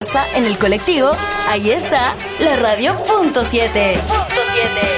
casa, en el colectivo, ahí está la radio punto 7.